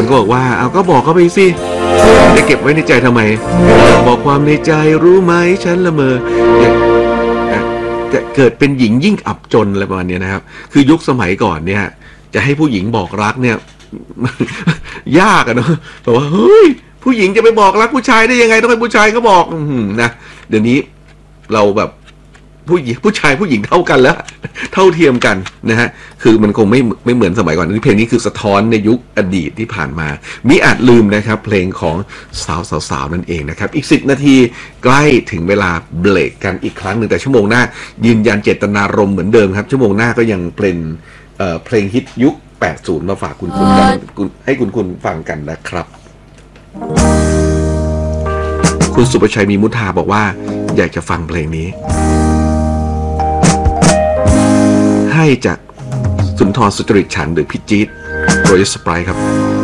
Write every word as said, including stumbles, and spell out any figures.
ก็บอกว่าเอาก็บอกเขาไปสิจะเก็บไว้ในใจทำไมบอกความในใจรู้ไหมฉันละเมอจะเกิดเป็นหญิงยิ่งอับจนอะไรประมาณนี้นะครับคือยุคสมัยก่อนเนี่ยจะให้ผู้หญิงบอกรักเนี่ยยากอะเนาะแต่ว่าเฮ้ยผู้หญิงจะไปบอกรักผู้ชายได้ยังไงต้องให้ผู้ชายเขาบอกนะเดี๋ยวนี้เราแบบผู้หญิงผู้ชายผู้หญิงเท่ากันแล้วเท่าเทียมกันนะฮะคือมันคงไม่ไม่เหมือนสมัยก่อนนี่เพลงนี้คือสะท้อนในยุคอดีตที่ผ่านมามิอาจลืมนะครับเพลงของสาวสาวนั่นเองนะครับอีกสิบนาทีใกล้ถึงเวลาเบรกกันอีกครั้งหนึ่งแต่ชั่วโมงหน้ายืนยันเจตนารมณ์เหมือนเดิมครับชั่วโมงหน้าก็ยังเป็นเอ่อเพลงฮิตยุคแปดสิบมาฝากคุณคุณกันให้คุณคุณฟังกันนะครับคุณสุประชัยมีมุทาบอกว่าอยากจะฟังเพลงนี้ให้จากสุนทรสุจริตฉันหรือพิจิตรโรยสไปร์ครับ